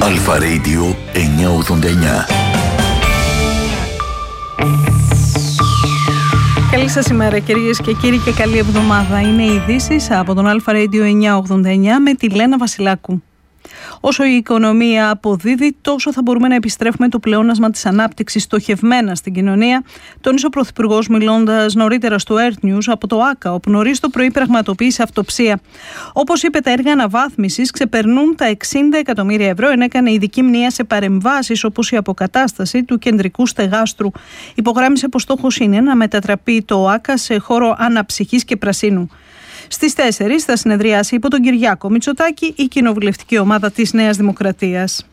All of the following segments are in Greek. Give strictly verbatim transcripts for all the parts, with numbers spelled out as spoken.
Αλφα Radio εννιακόσια ογδόντα εννιά. Καλή σας ημέρα κυρίες και κύριοι και καλή εβδομάδα. Είναι οι ειδήσεις από τον Αλφα Radio εννιακόσια ογδόντα εννιά με τη Λένα Βασιλάκου. Όσο η οικονομία αποδίδει, τόσο θα μπορούμε να επιστρέφουμε το πλεόνασμα της ανάπτυξης στοχευμένα στην κοινωνία, τόνισε ο Πρωθυπουργός μιλώντας νωρίτερα στο Earth News από το ΆΚΑ, όπου νωρίς το πρωί πραγματοποίησε αυτοψία. Όπως είπε, τα έργα αναβάθμισης ξεπερνούν τα εξήντα εκατομμύρια ευρώ, ενώ έκανε ειδική μνήα σε παρεμβάσεις όπως η αποκατάσταση του κεντρικού στεγάστρου. Υπογράμμισε πως στόχος είναι να μετατραπεί το ΆΚΑ σε χώρο αναψυχής και πρασίνου. Στις τέσσερις θα συνεδριάσει υπό τον Κυριάκο Μητσοτάκη η κοινοβουλευτική ομάδα της Νέας Δημοκρατίας.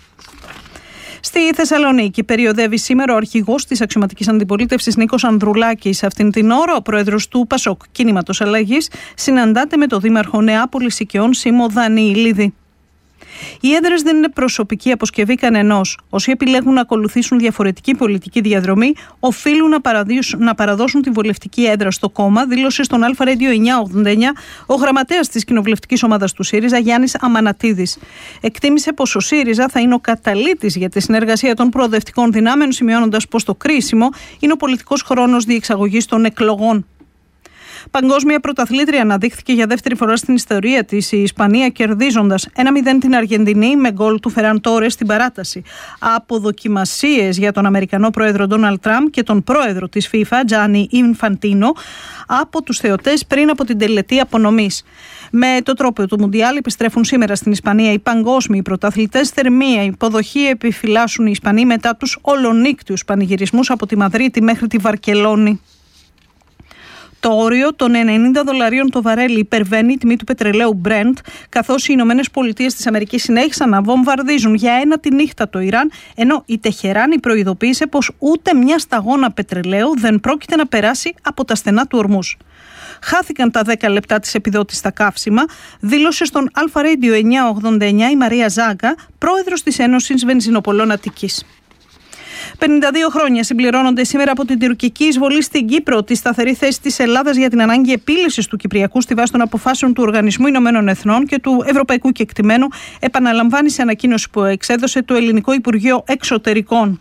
Στη Θεσσαλονίκη περιοδεύει σήμερα ο αρχηγός της αξιωματικής αντιπολίτευσης Νίκος Ανδρουλάκης. Αυτήν την ώρα ο πρόεδρος του ΠΑΣΟΚ Κίνηματος Αλλαγής συναντάται με τον δήμαρχο Νεάπολης Οικειών Σίμω Δανιηλίδη. Οι έδρες δεν είναι προσωπική αποσκευή κανενός. Όσοι επιλέγουν να ακολουθήσουν διαφορετική πολιτική διαδρομή, οφείλουν να, να παραδώσουν τη βουλευτική έδρα στο κόμμα, δήλωσε στον Αλφα Radio εννιακόσια ογδόντα εννιά ο γραμματέας της κοινοβουλευτικής ομάδας του ΣΥΡΙΖΑ, Γιάννης Αμανατίδης. Εκτίμησε πως ο ΣΥΡΙΖΑ θα είναι ο καταλύτης για τη συνεργασία των προοδευτικών δυνάμεων, σημειώνοντας πως το κρίσιμο είναι ο πολιτικός χρόνος διεξαγωγής των εκλογών. Παγκόσμια πρωταθλήτρια αναδείχθηκε για δεύτερη φορά στην ιστορία της η Ισπανία, κερδίζοντας ένα μηδέν την Αργεντινή με γκολ του Φεράν Τόρες στην παράταση. Αποδοκιμασίες για τον Αμερικανό πρόεδρο Ντόναλντ Τραμπ και τον πρόεδρο της FIFA, Τζάνι Ινφαντίνο, από τους θεωτές πριν από την τελετή απονομής. Με το τρόπο του Μουντιάλ επιστρέφουν σήμερα στην Ισπανία οι παγκόσμιοι πρωταθλητές. Θερμία υποδοχή επιφυλάσσουν οι Ισπανοί μετά τους ολονύκτιους πανηγυρισμούς από τη Μαδρίτη μέχρι τη Βαρκελόνη. Το όριο των ενενήντα δολαρίων το βαρέλι υπερβαίνει η τιμή του πετρελαίου Brent, καθώς οι Ηνωμένες Πολιτείες της Αμερικής συνέχισαν να βομβαρδίζουν για ένα τη νύχτα το Ιράν, ενώ η Τεχεράνη προειδοποίησε πως ούτε μια σταγόνα πετρελαίου δεν πρόκειται να περάσει από τα στενά του Ορμούς. Χάθηκαν τα δέκα λεπτά της επιδότησης στα καύσιμα, δήλωσε στον Αλφα Radio εννιακόσια ογδόντα εννιά η Μαρία Ζάγκα, πρόεδρος της Ένωσης Βενζινοπολών Αττικής. πενήντα δύο χρόνια συμπληρώνονται σήμερα από την τουρκική εισβολή στην Κύπρο. Τη σταθερή θέση της Ελλάδας για την ανάγκη επίλυσης του Κυπριακού στη βάση των αποφάσεων του Οργανισμού Ηνωμένων Εθνών και του Ευρωπαϊκού Κεκτημένου επαναλαμβάνει σε ανακοίνωση που εξέδωσε το Ελληνικό Υπουργείο Εξωτερικών.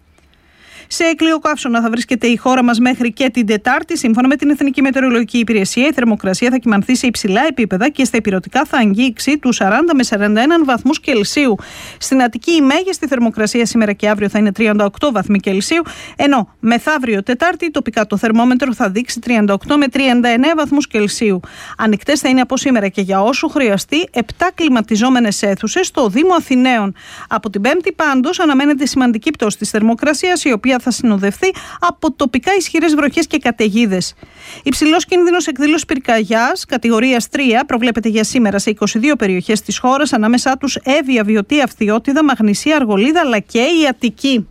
Σε έκλειο καύσωνα θα βρίσκεται η χώρα μας μέχρι και την Τετάρτη. Σύμφωνα με την Εθνική Μετεωρολογική Υπηρεσία, η θερμοκρασία θα κυμανθεί σε υψηλά επίπεδα και στα ηπειρωτικά θα αγγίξει τους σαράντα με σαράντα ένα βαθμούς Κελσίου. Στην Αττική η μέγιστη θερμοκρασία σήμερα και αύριο θα είναι τριάντα οκτώ βαθμοί Κελσίου, ενώ μεθαύριο Τετάρτη τοπικά το θερμόμετρο θα δείξει τριάντα οκτώ με τριάντα εννέα βαθμούς Κελσίου. Ανοιχτές θα είναι από σήμερα και για όσο χρειαστεί επτά κλιματιζόμενες αίθουσες στο Δήμο Αθηναίων. Από την Πέμπτη πάντως αναμένεται σημαντική πτώση της θερμοκρασίας, η οποία θα συνοδευτεί από τοπικά ισχυρές βροχές και καταιγίδες. Υψηλός κίνδυνος εκδήλωσης πυρκαγιάς κατηγορίας τρία προβλέπεται για σήμερα σε είκοσι δύο περιοχές της χώρας, ανάμεσά τους Εύβοια, Βιωτία, Αυθιώτιδα, Μαγνησία, Αργολίδα αλλά και η Αττική.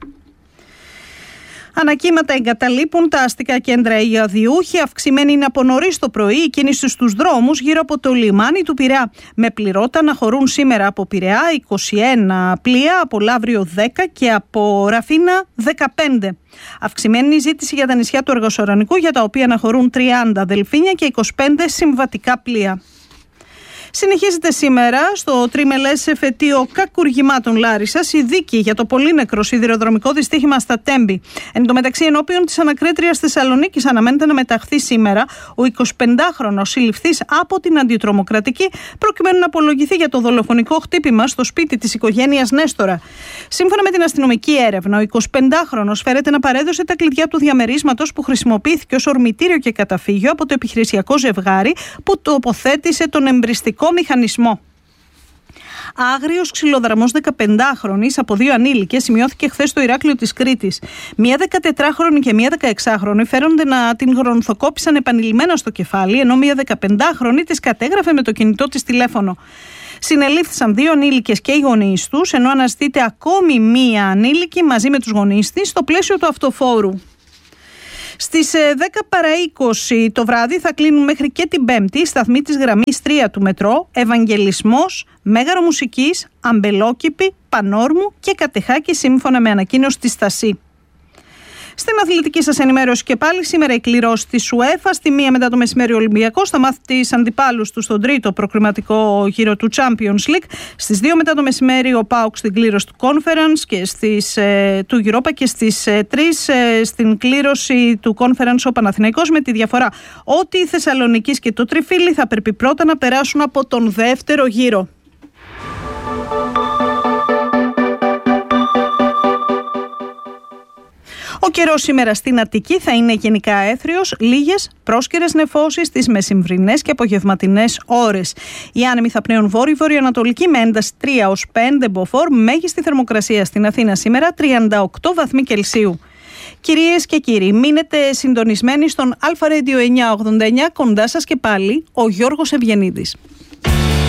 Ανακύματα εγκαταλείπουν τα αστικά κέντρα οι αδιούχοι. Αυξημένη είναι από νωρίς το πρωί η κίνηση στους δρόμους γύρω από το λιμάνι του Πειραιά. Με πληρώτα να χωρούν σήμερα από Πειραιά είκοσι ένα πλοία, από Λαύριο δέκα και από Ραφίνα δεκαπέντε. Αυξημένη η ζήτηση για τα νησιά του Αργοσορανικού, για τα οποία αναχωρούν τριάντα δελφίνια και είκοσι πέντε συμβατικά πλοία. Συνεχίζεται σήμερα στο τριμελές εφετείο κακουργημάτων Λάρισσας η δίκη για το πολύνεκρο σιδηροδρομικό δυστύχημα στα Τέμπη. Εν τω μεταξύ, ενώπιον της ανακρίτριας Θεσσαλονίκης αναμένεται να μεταχθεί σήμερα ο εικοσιπεντάχρονος συλληφθής από την Αντιτρομοκρατική, προκειμένου να απολογηθεί για το δολοφονικό χτύπημα στο σπίτι της οικογένειας Νέστορα. Σύμφωνα με την αστυνομική έρευνα, ο εικοσιπεντάχρονος φέρεται να παρέδωσε τα κλειδιά του διαμερίσματος που χρησιμοποιήθηκε ως ορμητήριο και καταφύγιο από το επιχειρησιακό ζευγάρι που τοποθέτησε τον εμπριστικό μηχανισμό. Άγριος ξυλοδραμός δεκαπεντάχρονης από δύο ανήλικες σημειώθηκε χθες στο Ηράκλειο της Κρήτης. Μία δεκατετράχρονη και μία δεκαεξάχρονη φέρονται να την γρονθοκόπησαν επανειλημμένα στο κεφάλι, ενώ μία δεκαπεντάχρονη της κατέγραφε με το κινητό της τηλέφωνο. Συνελήφθησαν δύο ανήλικες και οι γονείς τους, ενώ αναζητείται ακόμη μία ανήλικη μαζί με τους γονείς της στο πλαίσιο του αυτοφόρου. Στις δέκα παρά είκοσι το βράδυ θα κλείνουν μέχρι και την Πέμπτη οι σταθμοί της γραμμής τρία του μετρό, Ευαγγελισμός, Μέγαρο Μουσικής, Αμπελόκηπη, Πανόρμου και Κατεχάκη, σύμφωνα με ανακοίνωση της Στασί. Στην αθλητική σας ενημέρωση και πάλι, σήμερα η κληρώση της UEFA. Στη μία μετά το μεσημέρι ο Ολυμπιακός θα μάθει τις αντιπάλους του στον τρίτο προκριματικό γύρο του Champions League. Στις δύο μετά το μεσημέρι ο ΠΑΟΚ στην κλήρωση του Conference και στις, ε, του Europa, και στις ε, τρεις ε, στην κλήρωση του Conference ο Παναθηναϊκός, με τη διαφορά ότι η Θεσσαλονίκης και το Τριφύλι θα πρέπει πρώτα να περάσουν από τον δεύτερο γύρο. Ο καιρός σήμερα στην Αττική θα είναι γενικά έθριος, λίγες πρόσκαιρες νεφώσεις τις μεσημβρινές και απογευματινές ώρες. Οι άνεμοι θα πνέουν βόρειο-βορειοανατολική με ένταση τρία έως πέντε μποφόρ, μέγιστη θερμοκρασία στην Αθήνα σήμερα τριάντα οκτώ βαθμοί Κελσίου. Κυρίες και κύριοι, μείνετε συντονισμένοι στον Αλφα Radio εννιακόσια ογδόντα εννιά, κοντά σας και πάλι ο Γιώργος Ευγενίδης.